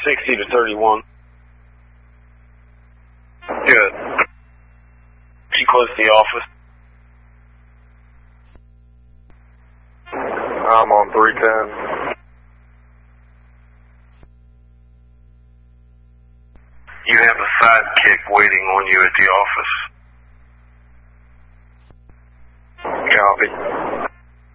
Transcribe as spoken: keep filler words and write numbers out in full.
sixty to thirty-one. Good. You close to the office? I'm on three ten. You have a sidekick waiting on you at the office. Copy.